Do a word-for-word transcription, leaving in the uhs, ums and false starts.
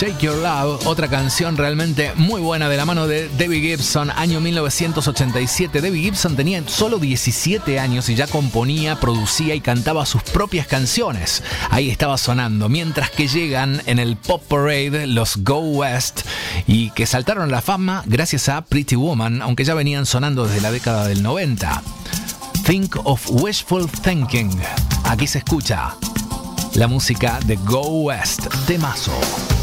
Shake Your Love, otra canción realmente muy buena de la mano de Debbie Gibson, año mil novecientos ochenta y siete. Debbie Gibson tenía solo diecisiete años y ya componía, producía y cantaba sus propias canciones. Ahí estaba sonando, mientras que llegan en el Pop Parade los Go West y que saltaron a la fama gracias a Pretty Woman, aunque ya venían sonando desde la década del noventa. Think of Wishful Thinking. Aquí se escucha la música de Go West, temazo.